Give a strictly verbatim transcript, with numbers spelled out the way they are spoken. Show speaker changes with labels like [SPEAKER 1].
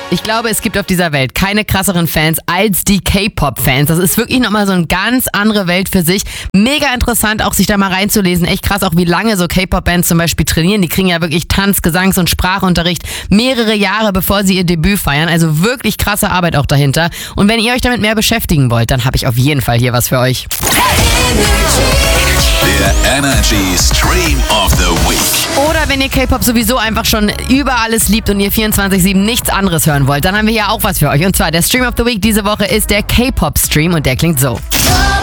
[SPEAKER 1] Ich glaube, es gibt auf dieser Welt keine krasseren Fans als die K-Pop-Fans. Das ist wirklich nochmal so eine ganz andere Welt für sich. Mega interessant, auch sich da mal reinzulesen. Echt krass, auch wie lange so K-Pop-Bands zum Beispiel trainieren. Die kriegen ja wirklich Tanz-, Gesangs- und Sprachunterricht mehrere Jahre, bevor sie ihr Debüt feiern. Also wirklich krasse Arbeit auch dahinter. Und wenn ihr euch damit mehr beschäftigen wollt, dann habe ich auf jeden Fall hier was für euch.
[SPEAKER 2] Der Energy Stream of the Week.
[SPEAKER 1] Oder wenn ihr K-Pop sowieso einfach schon über alles liebt und ihr vierundzwanzig sieben nichts anderes hören wollt, dann haben wir hier auch was für euch. Und zwar der Stream of the Week diese Woche ist der K-Pop-Stream und der klingt so.